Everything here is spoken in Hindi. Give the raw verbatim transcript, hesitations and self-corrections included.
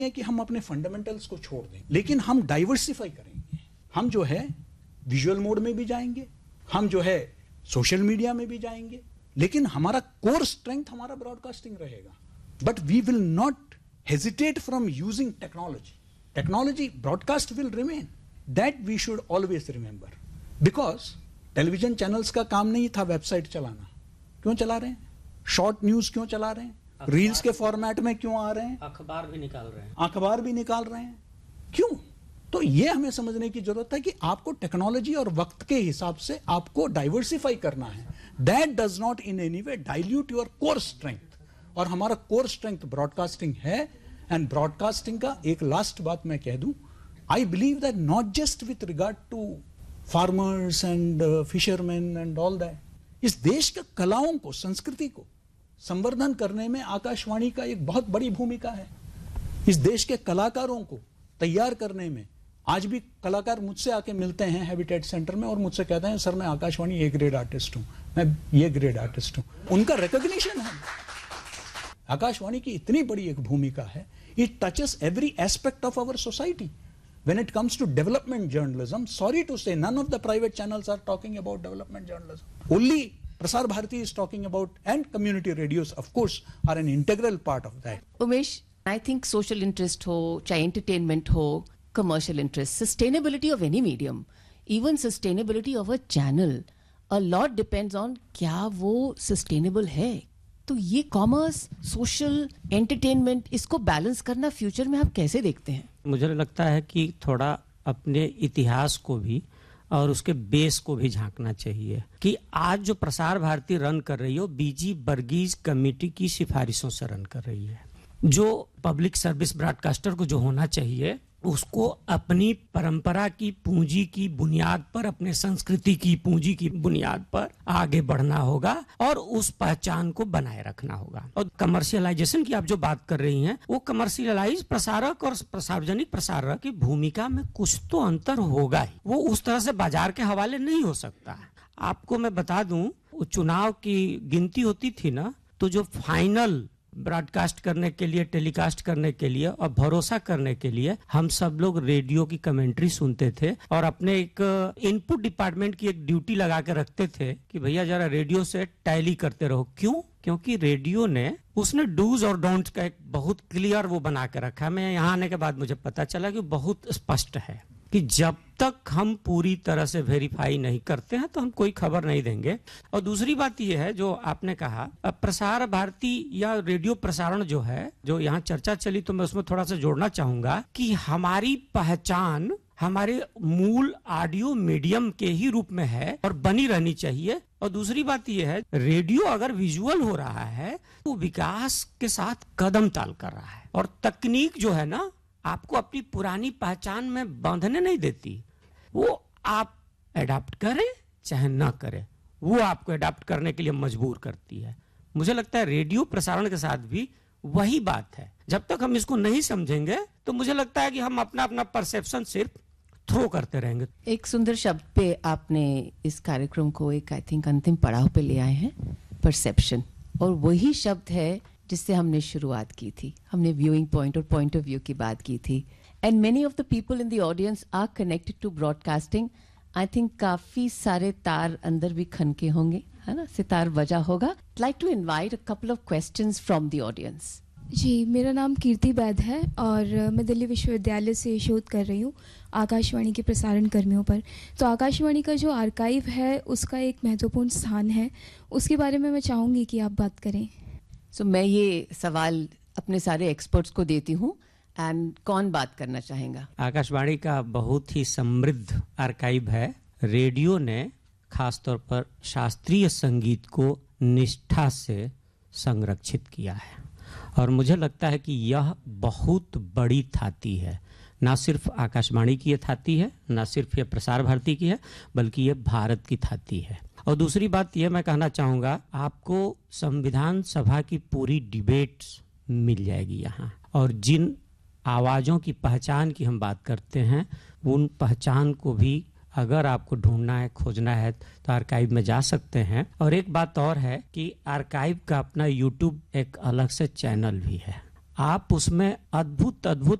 है कि हम अपने फंडामेंटल्स को छोड़ दें, लेकिन हम डाइवर्सिफाई करेंगे। हम जो है विजुअल मोड में भी जाएंगे, हम जो है सोशल मीडिया में भी जाएंगे, लेकिन हमारा कोर स्ट्रेंथ हमारा ब्रॉडकास्टिंग रहेगा। But we will not hesitate from using technology. Technology, broadcast will remain, that we should always remember. Because television channels का काम नहीं था वेबसाइट चलाना, क्यों चला रहे हैं? शॉर्ट न्यूज क्यों चला रहे हैं? रील्स के फॉर्मेट में क्यों आ रहे हैं? अखबार भी निकाल रहे हैं अखबार भी निकाल रहे हैं क्यों? तो ये हमें समझने की जरूरत है कि आपको टेक्नोलॉजी और वक्त के हिसाब से आपको डाइवर्सिफाई करना है। That does not in any way dilute your core strength, और हमारा कोर स्ट्रेंथ ब्रॉडकास्टिंग है। एंड ब्रॉडकास्टिंग का एक लास्ट बात मैं कह दूं, I believe that not just with regard to farmers and fisherman and all that, इस देश के कलाओं को, संस्कृति को संवर्धन करने में आकाशवाणी का एक बहुत बड़ी भूमिका है। इस देश के कलाकारों को तैयार करने में आज भी कलाकार मुझसे आके मिलते हैं हैबिटेट सेंटर में और मुझसे कहते हैं सर मैं आकाशवाणी ए ग्रेड आर्टिस्ट हूं, मैं ये ग्रेड आर्टिस्ट हूं। उनका रिकॉग्निशन है। आकाशवाणी की इतनी बड़ी एक भूमिका है, it touches every aspect of our society when it comes to development journalism. Sorry to say, none of the private channels are talking about development journalism. Only Prasar Bharati is talking about, and community radios of course are an integral part of that. Umesh, I think social interest हो, चाहे entertainment हो, commercial interest, sustainability of any medium, even sustainability of a channel, a lot depends on क्या वो sustainable है। तो ये कॉमर्स, सोशल, एंटरटेनमेंट, इसको बैलेंस करना फ्यूचर में आप कैसे देखते हैं? मुझे लगता है कि थोड़ा अपने इतिहास को भी और उसके बेस को भी झांकना चाहिए कि आज जो प्रसार भारती रन कर रही है वो बीजी बर्गीज कमेटी की सिफारिशों से रन कर रही है। जो पब्लिक सर्विस ब्रॉडकास्टर को जो होना चाहिए उसको अपनी परंपरा की पूंजी की बुनियाद पर, अपने संस्कृति की पूंजी की बुनियाद पर आगे बढ़ना होगा और उस पहचान को बनाए रखना होगा। और कमर्शियलाइजेशन की आप जो बात कर रही हैं, वो कमर्शियलाइज प्रसारक और सार्वजनिक प्रसारक की भूमिका में कुछ तो अंतर होगा ही। वो उस तरह से बाजार के हवाले नहीं हो सकता। आपको मैं बता दूं, चुनाव की गिनती होती थी ना, तो जो फाइनल ब्रॉडकास्ट करने के लिए, टेलीकास्ट करने के लिए और भरोसा करने के लिए हम सब लोग रेडियो की कमेंट्री सुनते थे और अपने एक इनपुट डिपार्टमेंट की एक ड्यूटी लगा के रखते थे कि भैया जरा रेडियो से टैली करते रहो। क्यों? क्योंकि रेडियो ने उसने डूज और डोंट्स का एक बहुत क्लियर वो बना के रखा। मैं यहाँ आने के बाद मुझे पता चला कि बहुत स्पष्ट है कि जब तक हम पूरी तरह से वेरीफाई नहीं करते हैं तो हम कोई खबर नहीं देंगे। और दूसरी बात यह है जो आपने कहा, प्रसार भारती या रेडियो प्रसारण जो है, जो यहाँ चर्चा चली, तो मैं उसमें थोड़ा सा जोड़ना चाहूंगा कि हमारी पहचान हमारे मूल ऑडियो मीडियम के ही रूप में है और बनी रहनी चाहिए। और दूसरी बात यह है, रेडियो अगर विजुअल हो रहा है तो विकास के साथ कदम ताल कर रहा है और तकनीक जो है ना आपको अपनी पुरानी पहचान में बांधने नहीं देती। वो आप एडाप्ट करें चाहे ना करें, वो आपको एडाप्ट करने के लिए मजबूर करती है। मुझे लगता है रेडियो प्रसारण के साथ भी वही बात है। जब तक हम इसको नहीं समझेंगे तो मुझे लगता है कि हम अपना अपना परसेप्शन सिर्फ थ्रो करते रहेंगे। एक सुंदर शब्द पे आपने इस कार्यक्रम को एक आई थिंक अंतिम पड़ाव पे ले आए हैं, परसेप्शन। और वही शब्द है जिससे हमने शुरुआत की थी। हमने व्यूइंग पॉइंट और पॉइंट ऑफ व्यू की बात की थी। And many of the people in the audience are connected to broadcasting. I think काफी सारे तार अंदर भी खनके होंगे, है ना, सितार बजा होगा। Like to invite a couple of questions from the audience. जी, मेरा नाम कीर्ति बैद है और मैं दिल्ली विश्वविद्यालय से शोध कर रही हूँ आकाशवाणी के प्रसारण कर्मियों पर। तो आकाशवाणी का जो आर्काइव है उसका एक महत्वपूर्ण स्थान है, उसके बारे में मैं चाहूँगी कि आप बात करें। सो so, मैं ये सवाल अपने सारे एक्सपर्ट्स को देती हूँ, एंड कौन बात करना चाहेगा? आकाशवाणी का बहुत ही समृद्ध आर्काइव है। रेडियो ने खासतौर पर शास्त्रीय संगीत को निष्ठा से संरक्षित किया है और मुझे लगता है कि यह बहुत बड़ी थाती है। ना सिर्फ आकाशवाणी की ये थाती है, ना सिर्फ ये प्रसार भारती की है, बल्कि ये भारत की थाती है। और दूसरी बात ये मैं कहना चाहूँगा, आपको संविधान सभा की पूरी डिबेट्स मिल जाएगी यहाँ, और जिन आवाज़ों की पहचान की हम बात करते हैं उन पहचान को भी अगर आपको ढूंढना है, खोजना है तो आर्काइव में जा सकते हैं। और एक बात और है कि आर्काइव का अपना यूट्यूब एक अलग से चैनल भी है। आप उसमें अद्भुत अद्भुत